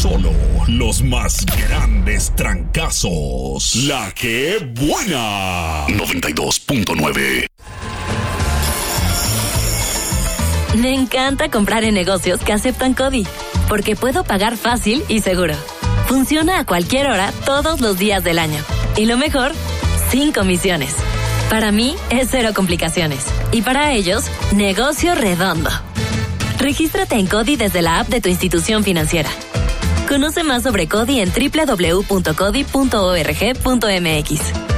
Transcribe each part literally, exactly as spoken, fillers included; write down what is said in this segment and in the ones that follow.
Solo los más grandes trancazos. La que buena. noventa y dos punto nueve. Me encanta comprar en negocios que aceptan CODI, porque puedo pagar fácil y seguro. Funciona a cualquier hora, todos los días del año. Y lo mejor, sin comisiones. Para mí, es cero complicaciones. Y para ellos, negocio redondo. Regístrate en CODI desde la app de tu institución financiera. Conoce más sobre CODI en doble u doble u doble u punto codi punto org punto m x.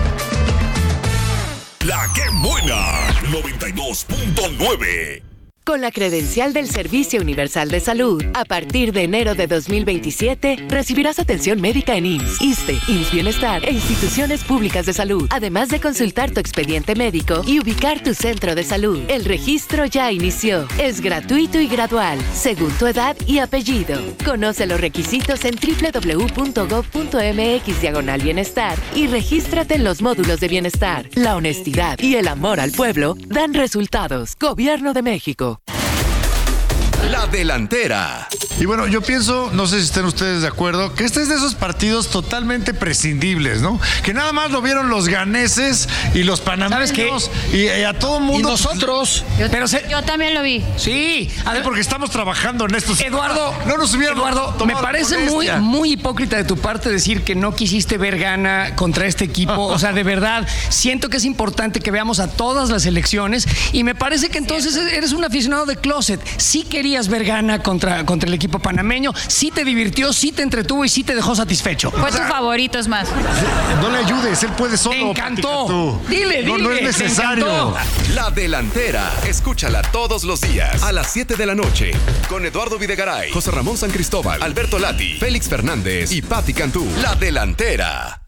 La que buena. noventa y dos punto nueve. Con la credencial del Servicio Universal de Salud, a partir de enero de dos mil veintisiete, recibirás atención médica en I M S S, ISSSTE, I M S S Bienestar e instituciones públicas de salud, además de consultar tu expediente médico y ubicar tu centro de salud. El registro ya inició. Es gratuito y gradual, según tu edad y apellido. Conoce los requisitos en doble u doble u doble u punto gob punto m x diagonal bienestar y regístrate en los módulos de bienestar. La honestidad y el amor al pueblo dan resultados. Gobierno de México. La delantera. Y bueno, yo pienso, no sé si estén ustedes de acuerdo, que este es de esos partidos totalmente prescindibles, ¿no? Que nada más lo vieron los ganeses y los panameños. ¿Sabes qué? Y, y a todo mundo. Y nosotros. Yo, pero se... yo también lo vi. Sí. A ver, porque estamos trabajando en estos. Eduardo, no nos hubieran Eduardo, me parece muy, muy hipócrita de tu parte decir que no quisiste ver gana contra este equipo. O sea, de verdad, siento que es importante que veamos a todas las elecciones y me parece que entonces eres un aficionado de closet. Sí querías ver gana contra, contra el equipo panameño, sí te divirtió, sí te entretuvo y sí te dejó satisfecho. Fue o sea, tu favorito, es más. No le ayudes, él puede solo. Me encantó. Dile, dile. No, no es necesario. La delantera. Escúchala todos los días a las siete de la noche con Eduardo Videgaray, José Ramón San Cristóbal, Alberto Lati, Félix Fernández y Pati Cantú. La delantera.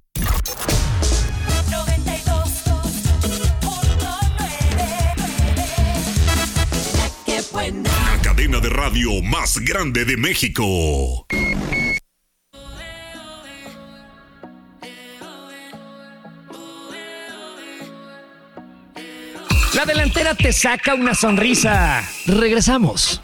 La cadena de radio más grande de México. La delantera te saca una sonrisa. Regresamos.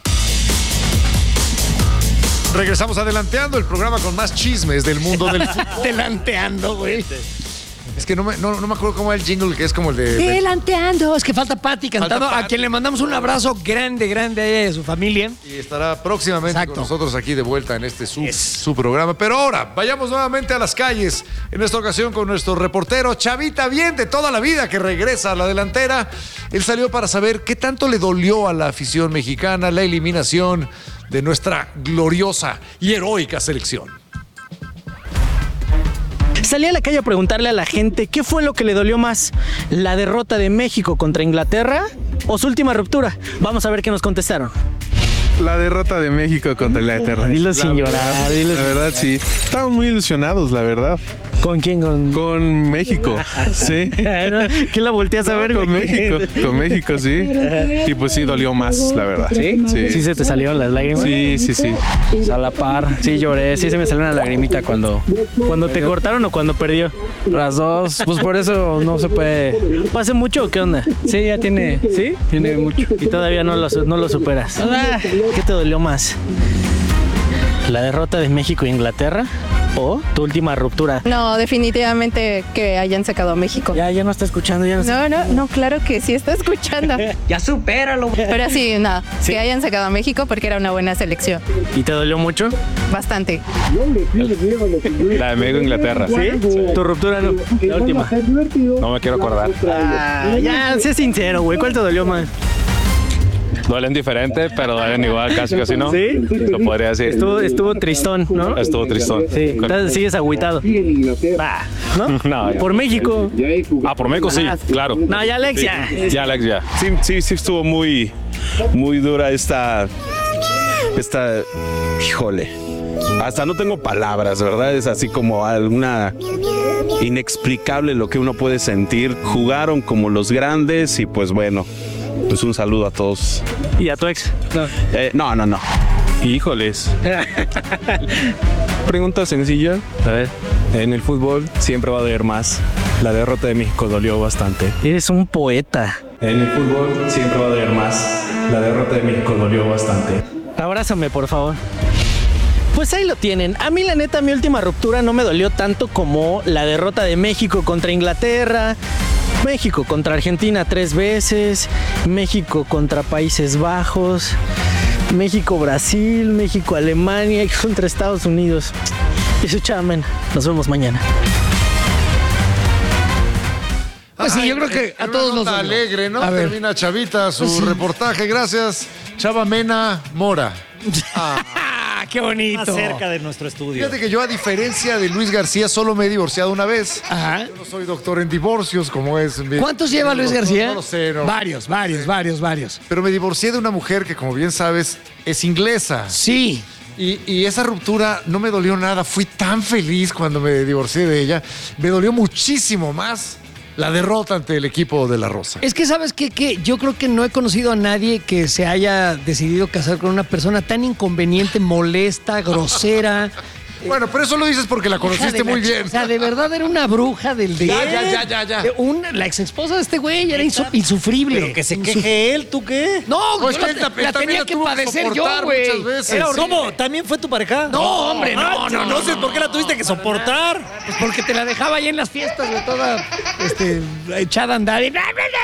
Regresamos adelanteando el programa con más chismes del mundo del fútbol. Adelanteando, güey. Es que no me, no, no me acuerdo cómo es el jingle, que es como el de... Delanteando. Es que falta Pati cantando, Falta Pati. a quien le mandamos un abrazo grande, grande a ella y a su familia. Y estará próximamente Exacto. con nosotros aquí de vuelta en este su, Yes. su programa. Pero ahora, vayamos nuevamente a las calles. En esta ocasión con nuestro reportero Chavita Bien, de toda la vida, que regresa a la delantera. Él salió para saber qué tanto le dolió a la afición mexicana la eliminación de nuestra gloriosa y heroica selección. Salí a la calle a preguntarle a la gente qué fue lo que le dolió más, la derrota de México contra Inglaterra o su última ruptura. Vamos a ver qué nos contestaron. La derrota de México contra Inglaterra. Dilo sin llorar. Dilo La verdad, sí. Estamos muy ilusionados, la verdad. ¿Con quién? Con, con México, sí. ¿Quién la volteas a ver? Con México, con México, sí. Y pues sí, dolió más, la verdad. ¿Sí? Sí, ¿Sí se te salieron las lágrimas? sí, sí. sí. A la par. Sí, lloré. Sí se me salió una lagrimita cuando, cuando te cortaron o cuando perdió. Las dos. Pues por eso no se puede... ¿Hace mucho o qué onda? Sí, ya tiene... ¿Sí? Tiene mucho. Y todavía no lo, no lo superas. Ah, ¿qué te dolió más? ¿La derrota de México e Inglaterra o tu última ruptura? No, definitivamente que hayan sacado a México. Ya, ya no está escuchando. Ya no, no, no, no, claro que sí está escuchando. Ya supéralo. Pero sí, no, ¿Sí? que hayan sacado a México porque era una buena selección. ¿Y te dolió mucho? Bastante. La de México Inglaterra. ¿Sí? ¿Tu ruptura no? La última. No me quiero acordar. Ah, ya, sé sincero, güey. ¿Cuál te dolió más? Duelen diferente, pero duelen igual, casi casi no. ¿Sí? Lo podría decir. Estuvo, estuvo tristón, ¿no? Estuvo tristón. Sí, entonces sigues agüitado. Bah, ¿no? No, ya. Por México. Ah, por México sí, claro. No, ya Alex, Sí, ya. Ya, Alex, ya. Sí, sí, sí estuvo muy, muy dura esta, esta, híjole. Hasta no tengo palabras, ¿verdad? Es así como alguna inexplicable lo que uno puede sentir. Jugaron como los grandes y pues bueno, pues un saludo a todos. ¿Y a tu ex? No, eh, no, no. no. Híjoles. Pregunta sencilla. A ver. En el fútbol siempre va a doler más. La derrota de México dolió bastante. Eres un poeta. En el fútbol siempre va a doler más. La derrota de México dolió bastante. Abrázame, por favor. Pues Pues ahí lo tienen. A mí, la neta, mi última ruptura no me dolió tanto como la derrota de México contra Inglaterra, México contra Argentina tres veces, México contra Países Bajos, México-Brasil, México-Alemania y contra Estados Unidos. Y su chamen. Nos vemos mañana. Pues sí, yo creo que a todos nos dolió. Alegre, ¿no? Termina Chavita su sí. reportaje. Gracias, Chava Mena Mora. Ah, qué bonito. Más cerca de nuestro estudio. Fíjate que yo, a diferencia de Luis García, solo me he divorciado una vez. Ajá. Yo no soy doctor en divorcios, como es. ¿Cuántos lleva Luis García? No, no lo sé. No. Varios, varios, varios, varios. Pero me divorcié de una mujer que, como bien sabes, es inglesa. Sí. Y, y esa ruptura no me dolió nada. Fui tan feliz cuando me divorcié de ella. Me dolió muchísimo más la derrota ante el equipo de La Rosa. Es que, ¿sabes qué? Que yo creo que no he conocido a nadie que se haya decidido casar con una persona tan inconveniente, molesta, grosera. Bueno, pero eso lo dices porque la conociste muy bien. O sea, de verdad era una bruja del día. Ya, ya, ya, ya. Un, la ex esposa de este güey era insu, insufrible. Pero que se queje él, ¿tú qué? No, pues yo que la, él, la tenía la que padecer yo, güey. Era ¿Cómo? ¿También fue tu pareja? No, hombre, no, ah, no, no. Entonces, ¿por qué la tuviste que soportar? Pues porque te la dejaba ahí en las fiestas, de toda este, echada a andar. Y...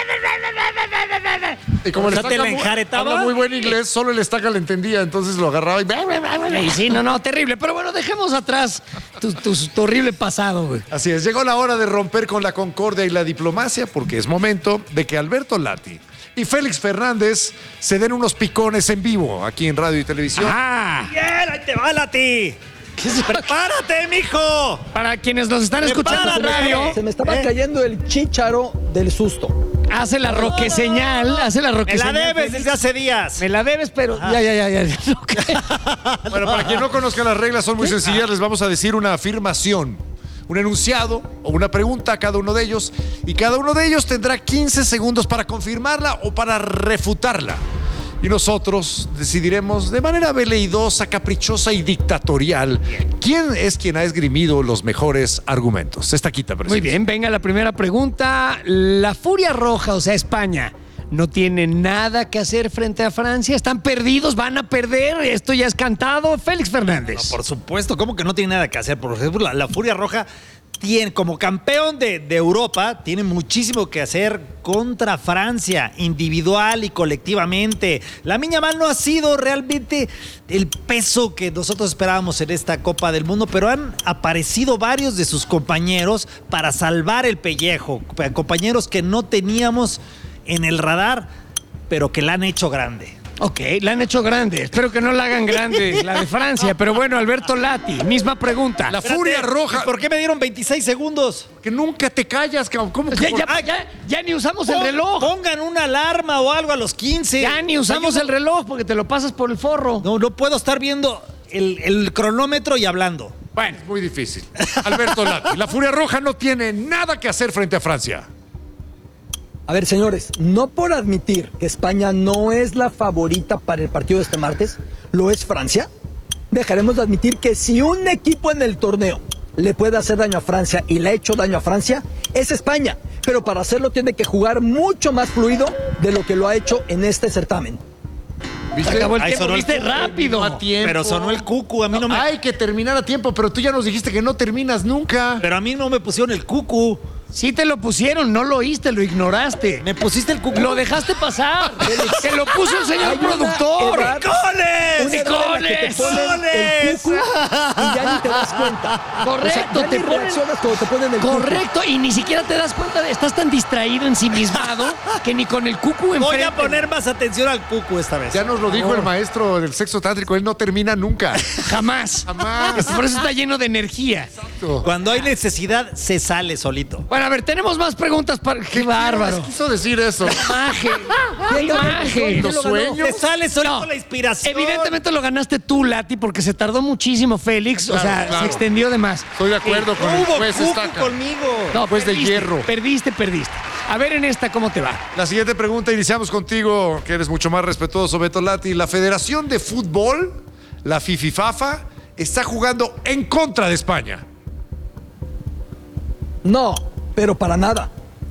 Y como o el sea, te la muy, enjaretaba. habla muy buen inglés, solo el estaca le entendía, entonces lo agarraba y... y sí, no, no, terrible. Pero bueno, dejemos atrás tu, tu, tu horrible pasado, güey. Así es, llegó la hora de romper con la concordia y la diplomacia, porque es momento de que Alberto Lati y Félix Fernández se den unos picones en vivo aquí en radio y televisión. ¡Ah! ¡Bien! ¡Ahí te va, Lati! ¡Prepárate, mijo! Para quienes nos están escuchando en radio, se me estaba eh. cayendo el chícharo del susto. Hace la roque señal, hace la roque señal. Me la debes desde hace días. Me la debes, pero ah. ya, ya, ya, ya. Okay. Bueno, para quien no conozca las reglas, son muy sencillas. Les vamos a decir una afirmación, un enunciado o una pregunta a cada uno de ellos, y cada uno de ellos tendrá quince segundos para confirmarla o para refutarla. Y nosotros decidiremos de manera veleidosa, caprichosa y dictatorial quién es quien ha esgrimido los mejores argumentos. Esta quita, presidente. Muy bien, venga la primera pregunta. La Furia Roja, o sea, España, no tiene nada que hacer frente a Francia. Están perdidos, van a perder. Esto ya es cantado. Félix Fernández. No, por supuesto, ¿cómo que no tiene nada que hacer? Por ejemplo, la, la Furia Roja tiene, como campeón de, de Europa, tiene muchísimo que hacer contra Francia, individual y colectivamente. Lamine Yamal no ha sido realmente el peso que nosotros esperábamos en esta Copa del Mundo, pero han aparecido varios de sus compañeros para salvar el pellejo, compañeros que no teníamos en el radar, pero que la han hecho grande. Ok, la han hecho grande. Espero que no la hagan grande, la de Francia. Pero bueno, Alberto Lati, misma pregunta. La Espérate, Furia Roja. ¿Por qué me dieron veintiséis segundos? Que nunca te callas, cabrón. ¿Cómo que ya, por... ya, ah, ya, ya ni usamos Pon, el reloj. Pongan una alarma o algo a los quince. Ya ni usamos el reloj porque te lo pasas por el forro. No, no puedo estar viendo el, el cronómetro y hablando. Bueno, es muy difícil. Alberto Lati, la Furia Roja no tiene nada que hacer frente a Francia. A ver, señores, no por admitir que España no es la favorita para el partido de este martes, ¿lo es Francia? Dejaremos de admitir que si un equipo en el torneo le puede hacer daño a Francia y le ha hecho daño a Francia, es España. Pero para hacerlo tiene que jugar mucho más fluido de lo que lo ha hecho en este certamen. ¿Viste? Acabó el tiempo, viste rápido. A tiempo. Pero sonó el cucu, a mí no, no me... Hay que terminar a tiempo, pero tú ya nos dijiste que no terminas nunca. Pero a mí no me pusieron el cucu. Sí te lo pusieron, no lo oíste, lo ignoraste. Me pusiste el cucu. Lo dejaste pasar. Se lo puso el señor productor. ¡Nicoles! ¡Nicoles! ¡Nicoles! Y ya ni te das cuenta. Correcto, o sea, te ponen, cuando te ponen el correcto, cucu. Y ni siquiera te das cuenta de estás tan distraído, ensimismado, que ni con el cucu enfrente. Voy a poner más atención al cucu esta vez. Ya nos lo dijo oh. el maestro del sexo tántrico, él no termina nunca. Jamás. Jamás. Por eso está lleno de energía. Exacto. Cuando hay necesidad, se sale solito. Bueno, a ver, tenemos más preguntas para... ¡Qué bárbaro! quiso decir eso? Imagen. Imagen. ¿Los sueños? Te sale solito No, la inspiración. Evidentemente lo ganaste tú, Lati, porque se tardó muchísimo Félix. Claro, o sea, claro. se extendió de más. Estoy de acuerdo Eh, con el Hubo juez cucu Estaca. conmigo. No, Juez de perdiste, hierro. Perdiste, perdiste. A ver en esta, ¿cómo te va? La siguiente pregunta, iniciamos contigo, que eres mucho más respetuoso, Beto Lati. La Federación de Fútbol, la FIFIFAFA, está jugando en contra de España. No, pero para nada.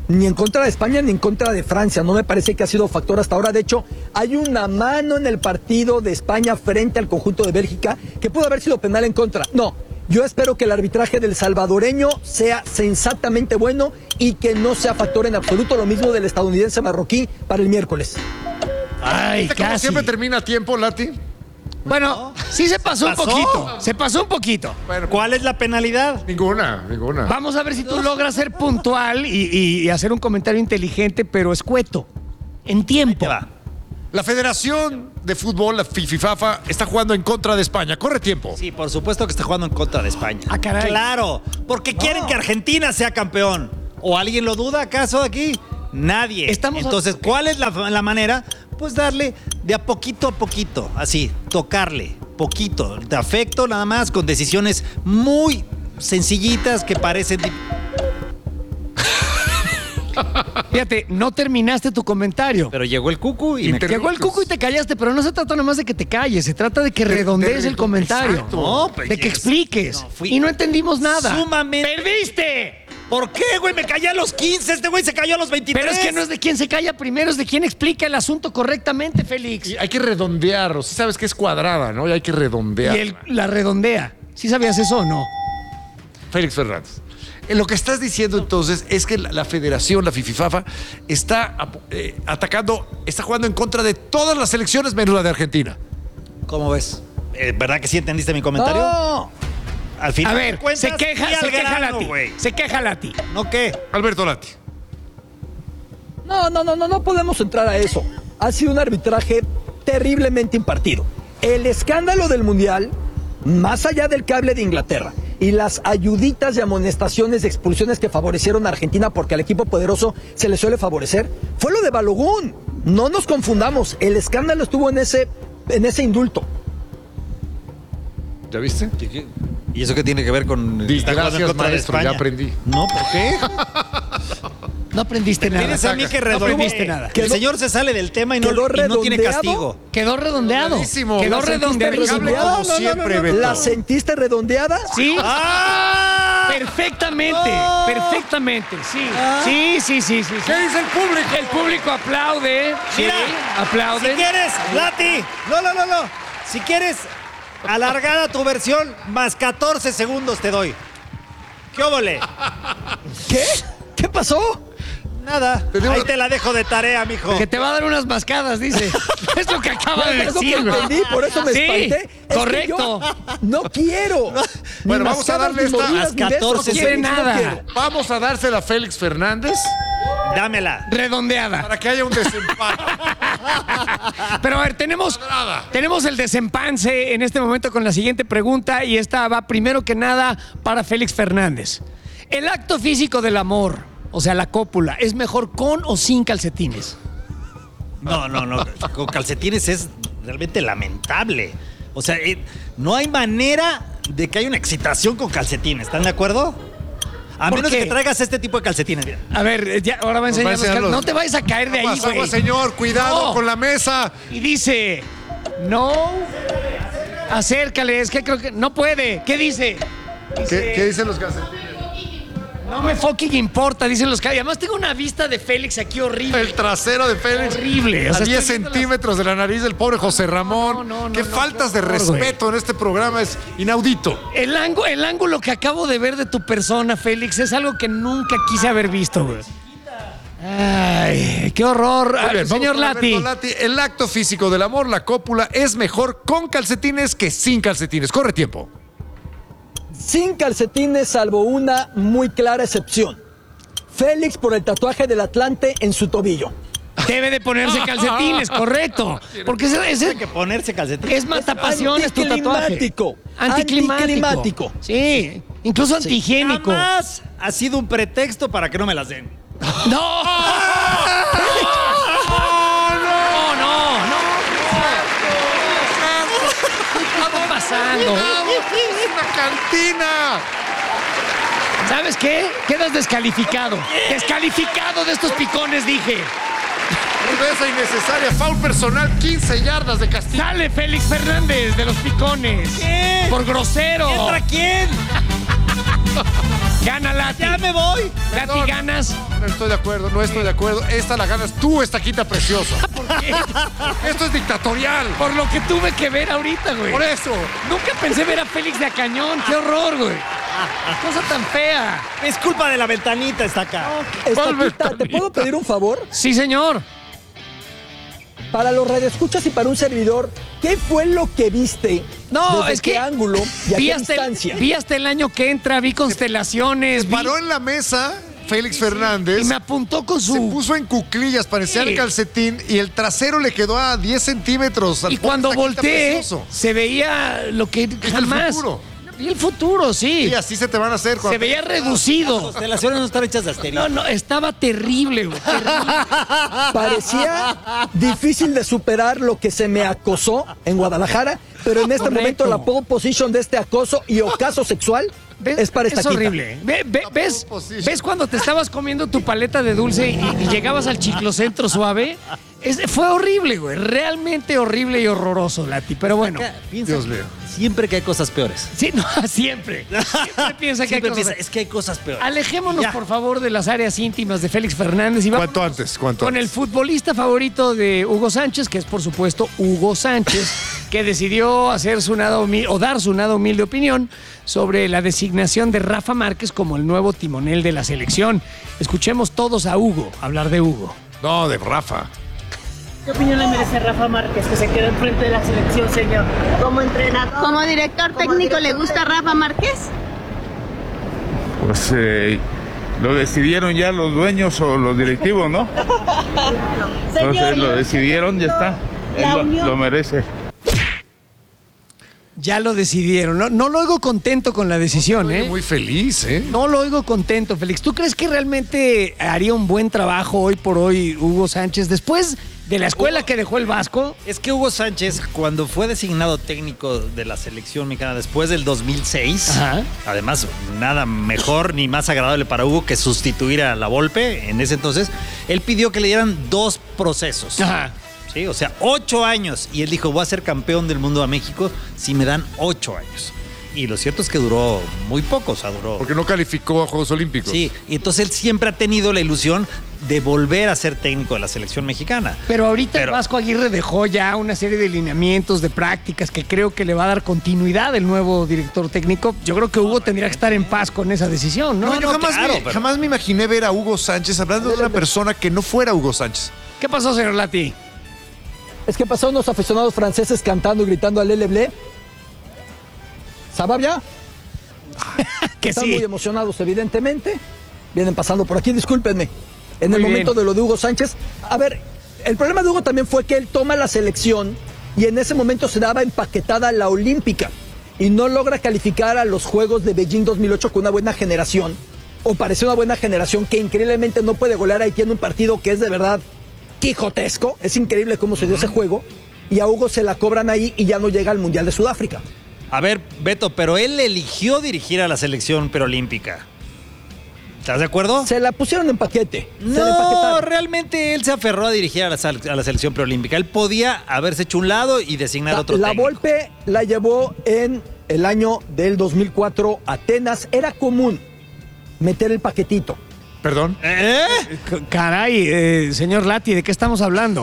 ni en contra de España ni en contra de Francia. No me parece que ha sido factor hasta ahora. De hecho, hay una mano en el partido de España frente al conjunto de Bélgica que pudo haber sido penal en contra. No, yo espero que el arbitraje del salvadoreño sea sensatamente bueno y que no sea factor en absoluto. Lo mismo del estadounidense marroquí para el miércoles. Ay, casi. Como siempre termina a tiempo, Lati. Bueno, sí se pasó, ¿Pasó? un poquito. Se pasó un poquito. Bueno, ¿Cuál es la penalidad? Ninguna, ninguna. Vamos a ver si tú logras ser puntual y, y- y hacer un comentario inteligente, pero escueto. En tiempo. Va. La Federación de Fútbol, la FIFIFAFA, está jugando en contra de España. Corre tiempo. Sí, por supuesto que está jugando en contra de España. Ah, caray. Claro, porque quieren que Argentina sea campeón. ¿O alguien lo duda acaso aquí? Nadie. Estamos a- Entonces, ¿cuál es la, la manera? Pues darle de a poquito a poquito, así, tocarle, poquito, de afecto nada más, con decisiones muy sencillitas que parecen... di- Fíjate, no terminaste tu comentario. Pero llegó el cucu y me... Inter- Llegó el cuco y te callaste, pero no se trata nada más de que te calles, se trata de que redondees el comentario. Exacto. No, pues, de que yes. expliques. No, fui- Y no entendimos nada. Sumamente- ¡Perdiste! ¿Por qué, güey? Me callé a los quince, este güey se cayó a los veintitrés. Pero es que no es de quien se calla primero, es de quien explica el asunto correctamente, Félix. Y hay que redondearlo. Sí sabes que es cuadrada, ¿no? Y hay que Y redondear. él la redondea. ¿Sí sabías eso o no? Félix Fernández. Eh, Lo que estás diciendo entonces es que la, la federación, la FIFIFAFA, está ap- eh, atacando, está jugando en contra de todas las selecciones menos la de Argentina. ¿Cómo ves? Eh, ¿Verdad que sí entendiste mi comentario? No. Al final A de ver, cuentas, se queja, fui al se queja grano, Lati. güey. Se queja Lati. ¿No qué? Alberto Lati. No, no, no, no, no podemos entrar a eso. Ha sido un arbitraje terriblemente impartido. El escándalo del Mundial, más allá del cable de Inglaterra y las ayuditas y amonestaciones de expulsiones que favorecieron a Argentina porque al equipo poderoso se le suele favorecer, fue lo de Balogun. No nos confundamos, el escándalo estuvo en ese, en ese indulto. ¿Ya viste? ¿Y eso qué tiene que ver con... Di, está jugando en gracias, contra de maestro, ya España? aprendí. No, ¿por qué? No aprendiste nada. Tienes a mí que No redondear. aprendiste nada. Que el señor se sale del tema y no, ¿Quedó y no tiene redondeado? castigo. Quedó redondeado. Redondísimo. Quedó ¿La sentiste redondeadísimo. redondeado? Como siempre, Beto. ¿La sentiste redondeada? Sí. ¡Ah! Perfectamente, ¡Oh! perfectamente, sí. Ah. Sí, sí, sí, sí. sí. ¿Qué dice el público? El público aplaude. Sí, Mira, aplaude. si quieres, Lati, no, no, no, no. Si quieres alargada tu versión, más catorce segundos te doy. ¿Qué óvole? ¿Qué? ¿Qué pasó? Nada. Tenemos- Ahí te la dejo de tarea, mijo. Que te va a dar unas mascadas, dice. Es lo que acaba de Es lo que decir. güey. entendí, por eso me Sí, espanté. Es que correcto. yo no quiero. Ni Bueno, vamos a mascadas, darle ni esta- mordidas, ni besos, catorce ni quiere besos, no nada. quiero. Vamos a dársela a Félix Fernández Dámela. Redondeada. para que haya un desempate. Pero a ver, tenemos, Cuadrada. tenemos el desempance en este momento con la siguiente pregunta y esta va primero que nada para Félix Fernández. El acto físico del amor, o sea, la cópula, ¿es mejor con o sin calcetines? No, no, no. Con calcetines es realmente lamentable. O sea, eh, no hay manera de que haya una excitación con calcetines. ¿Están de acuerdo? A ¿Por menos qué? que traigas este tipo de calcetines. Mira. A ver, ya, ahora va a enseñar Nos va a los enseñar cal- los- No te vayas a caer de ahí, Aguas, güey. aguas, señor, cuidado No. con la mesa. Y dice, no, acércale, es que creo que no puede. ¿Qué dice? ¿Qué, qué dicen los calcetines? No me fucking importa, dicen los que. Además tengo una vista de Félix aquí horrible. El trasero de Félix. Horrible. O A sea, diez estoy viendo centímetros de la nariz del pobre José Ramón. No, no, no, Qué no, faltas qué de horror, güey. respeto en este programa es inaudito. El, ángulo, el ángulo que acabo de ver de tu persona, Félix, es algo que nunca quise haber visto, güey. Ay, qué horror. Muy Ah, bien, señor vamos con Lati. Alberto Lati. El acto físico del amor, la cópula, es mejor con calcetines que sin calcetines. Corre tiempo. Sin calcetines, salvo una muy clara excepción. Félix por el tatuaje del Atlante en su tobillo. Debe de ponerse calcetines, correcto. Porque ese, ese- Tiene que ponerse calcetines. es matapasiones tu tatuaje. Anticlimático. Anticlimático. Anticlimático. Sí, incluso antihigiénico. Jamás ha sido un pretexto para que no me las den. ¡No! ¡No, no, no! no. ¿Qué está pasando? ¡Es una cantina! ¿Sabes qué? Quedas descalificado. Descalificado de estos picones, dije. Rudeza innecesaria, foul personal, quince yardas de castigo. Sale Félix Fernández de los picones. ¿Qué? Por grosero. ¿Entra quién? Gana Lati. ¡Ya me voy! Lati, ganas. No estoy de acuerdo, no estoy de acuerdo. Esta la ganas tú, estaquita preciosa. ¿Por qué? Esto es dictatorial. Por lo que tuve que ver ahorita, güey. Por eso. Nunca pensé ver a Félix de a cañón. ¡Qué horror, güey! Cosa tan fea. Es culpa de la ventanita, está acá. Estaquita, ¿te puedo pedir un favor? Sí, señor. Para los radioescuchas y para un servidor, ¿qué fue lo que viste? No, ¿Desde es qué que ángulo y a vi qué hasta, distancia? el, vi hasta el año que entra, vi constelaciones. vi- Paró en la mesa Félix Fernández. Y me apuntó con su... Se puso en cucuclillas, parecía Sí. el calcetín y el trasero le quedó a diez centímetros. Y cuando volteé, se veía lo que Es el jamás. futuro. Y el futuro, sí. Sí, así se te van a hacer. Se cuando- veía reducido. Constelaciones no están hechas de asterisco. No, no, estaba terrible, güey. terrible. Parecía difícil de superar lo que se me acosó en Guadalajara, pero en este Correcto. momento la pole position de este acoso y ocaso sexual ¿Ves? es para esta Es horrible. Ve- ve- ¿ves, position. ¿Ves cuando te estabas comiendo tu paleta de dulce y, y llegabas al chiclocentro suave? Es- fue horrible, güey. Realmente horrible y horroroso, Lati. Pero bueno. Piensa Dios mío. siempre que hay cosas peores. Sí, no, siempre. Siempre piensa que hay Siempre cosas. piensa, es que hay cosas peores. Alejémonos, Ya. por favor, de las áreas íntimas de Félix Fernández y vamos ¿Cuánto antes? ¿Cuánto con el antes? futbolista favorito de Hugo Sánchez, que es por supuesto Hugo Sánchez, que decidió hacer su nada humilde, o dar su nada humilde opinión sobre la designación de Rafa Márquez como el nuevo timonel de la selección. Escuchemos todos a Hugo hablar de Hugo. No, de Rafa. ¿Qué opinión le merece Rafa Márquez que se quedó enfrente de la selección, señor? Como entrenador. ¿Como director técnico le gusta Rafa Márquez? Pues eh, lo decidieron ya los dueños o los directivos, ¿no? Entonces lo decidieron, ya está. Él lo, lo merece. Ya lo decidieron. No, no lo oigo contento con la decisión, ¿eh? Muy feliz, ¿eh? No lo oigo contento, Félix. ¿Tú crees que realmente haría un buen trabajo hoy por hoy Hugo Sánchez después de la escuela que dejó el Vasco? Es que Hugo Sánchez, cuando fue designado técnico de la selección mexicana después del dos mil seis, Ajá. además, nada mejor ni más agradable para Hugo que sustituir a la Volpe en ese entonces, él pidió que le dieran dos procesos. Ajá. Sí, o sea, ocho años. Y él dijo, voy a ser campeón del mundo a México si me dan ocho años. Y lo cierto es que duró muy poco, o sea, duró... Porque no calificó a Juegos Olímpicos. Sí, y entonces él siempre ha tenido la ilusión de volver a ser técnico de la selección mexicana. Pero ahorita Pero- el Vasco Aguirre dejó ya una serie de lineamientos, de prácticas que creo que le va a dar continuidad el nuevo director técnico. Yo creo que Hugo tendría que estar en paz con esa decisión, ¿no? No, yo jamás, claro, me, pero- jamás me imaginé ver a Hugo Sánchez hablando de una persona que no fuera Hugo Sánchez. ¿Qué pasó, señor Lati? Es que pasaron unos aficionados franceses cantando y gritando al Lele Blé. ¿Sababia? Que Están sí. muy emocionados, evidentemente. Vienen pasando por aquí, discúlpenme. En Muy el momento bien. de lo de Hugo Sánchez. A ver, el problema de Hugo también fue que él toma la selección y en ese momento se daba empaquetada la olímpica y no logra calificar a los Juegos de Beijing dos mil ocho con una buena generación. O parecía una buena generación que increíblemente no puede golear a Haití en un partido que es de verdad quijotesco. Es increíble cómo se dio ese juego. Y a Hugo se la cobran ahí y ya no llega al Mundial de Sudáfrica. A ver, Beto, pero él eligió dirigir a la selección preolímpica. ¿Estás de acuerdo? Se la pusieron en paquete. Se la No, empaquetaron. realmente él se aferró a dirigir a la, sal- a la selección preolímpica. Él podía haberse hecho un lado y designar La, otro la técnico. Volpe la llevó en el año del dos mil cuatro a Atenas. Era común meter el paquetito. ¿Perdón? ¿Eh? C- Caray, eh, señor Lati, ¿de qué estamos hablando?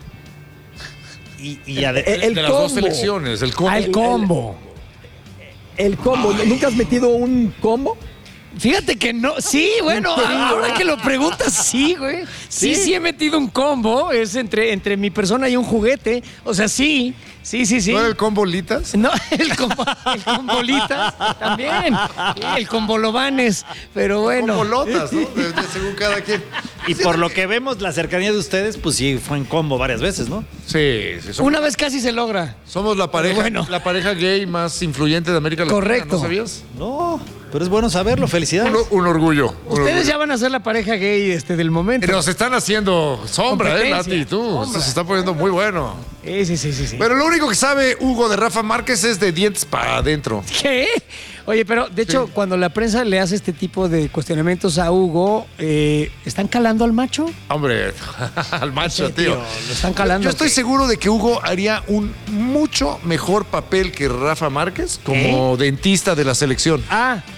Y, y ade- El, el de las dos combo. selecciones, el combo. Ah, el combo. El combo. ¿Nunca has metido un combo? Fíjate que no, sí, bueno, ahora que lo preguntas, sí, güey. Sí, sí, he metido un combo, es entre, entre mi persona y un juguete. O sea, sí, sí, sí, sí. ¿No era el combo Litas? No, el combo, el combolitas también. Sí, el combolobanes, pero bueno. Combolotas, ¿no? De- de- según cada quien. y por lo que vemos, la cercanía de ustedes, pues sí, fue en combo varias veces, ¿no? Sí, sí. Somos, Una vez casi se logra. somos la pareja, bueno. la pareja gay más influyente de América Latina. Correcto. ¿No sabías? No, pero es bueno saberlo, felicidades. Un, un orgullo. un Ustedes orgullo. ya van a ser la pareja gay este, del momento. Nos están haciendo sombra, ¿eh, Competencia. Lati? Tú. Sombra. Esto se está poniendo muy bueno. Sí, sí, sí, sí, sí. Pero lo único que sabe Hugo de Rafa Márquez es de dientes para adentro. ¿Qué? Oye, pero de hecho, cuando la prensa le hace este tipo de cuestionamientos a Hugo, eh, ¿están calando al macho? Hombre, al macho, Sí, tío. tío, lo están calando, Yo estoy ¿qué? seguro de que Hugo haría un mucho mejor papel que Rafa Márquez como dentista de la selección. Ah,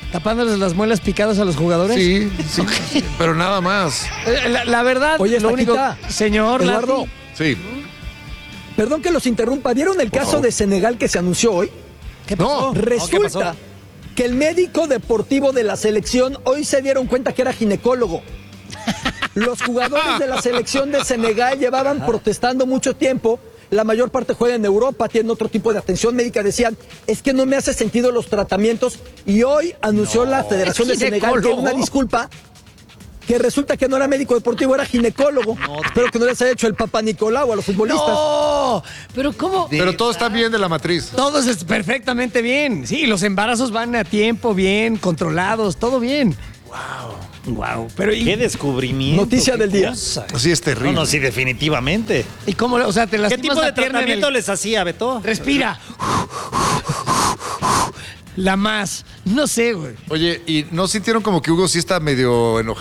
¿Tapándoles las muelas picadas a los jugadores? Sí, sí, okay. Pero nada más. La, la verdad, Oye, lo único... Señor Eduardo. Sí. Perdón que los interrumpa. ¿Vieron el caso de Senegal que se anunció hoy? ¿Qué pasó? No. Resulta ¿qué pasó? que el médico deportivo de la selección hoy se dieron cuenta que era ginecólogo. Los jugadores de la selección de Senegal llevaban protestando mucho tiempo. La mayor parte juega en Europa, tienen otro tipo de atención médica. Decían, es que no me hace sentido los tratamientos. Y hoy anunció no, la Federación de Senegal que una disculpa, que resulta que no era médico deportivo, era ginecólogo. No, Espero que no les haya hecho el Papa Nicolau a los futbolistas. No, pero ¿cómo? Pero todo está bien de la matriz. Todo es perfectamente bien. Sí, los embarazos van a tiempo, bien, controlados, todo bien. Wow. Wow, pero ¿y qué descubrimiento? Noticia qué del día. Cosa. Sí, es terrible. No, no, sí, definitivamente. ¿Y cómo? O sea, te ¿Qué tipo de tratamiento el... les hacía, Beto? Respira. La más. No sé, güey. Oye, ¿y no sintieron como que Hugo sí está medio enojado?